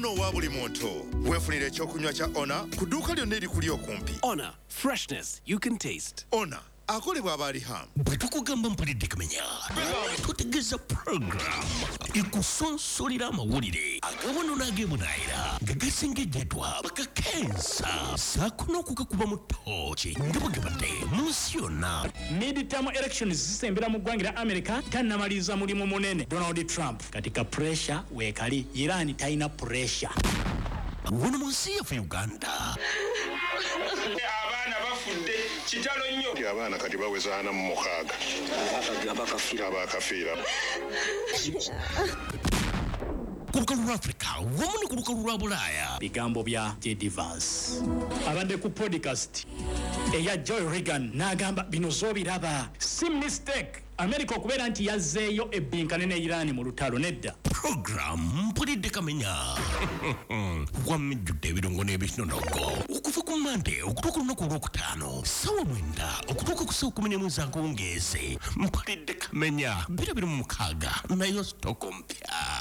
omuno wa buli muntu. Weefunire ekyokunywa kya Ona ku dduuka lyonna erikuli okumpi. Ona, freshness you can taste. Ona akolebwa Abaliham. Bwe tukugamba mpulidde Kamenya, tutegeeza program ekusonsolera amawulire agawono n'ageemunaayira nga gasengejjedwa bakakensa saako n'okugakuba mu ttooki nga bwegabadde mu nsi yonna. Midterm elections zisembera mu ggwanga lya America tannamaliriza mulimu munene Donald Trump katika pressure weekali Iran talina pressure. Wano mu nsi yaffe Uganda abaana bafudde kitalo nnyo. Abaana kati bawezaana mu 6 abakafiira. ku lukalu lwa Africa wamu ne ku lukalu lwa Bulaaya. Bigambo bya J.D. Vance abadde ku podcast eya Joy Reagan n'agamba bino zoobiraba si mistake America okubeera nti yazzeeyo ebbinkane ne Iran mu lutalo nedda. Program mpulidde Kamenya wamijjudde ebirungo n'ebinonogo okuva ku Monday okutuuka olunaku olwokutaano ssaawa 9 okutuuka ku ssaawa 11 ez'akawungeezi. Mpulidde Kamenya 26 nayo sitoko mpya.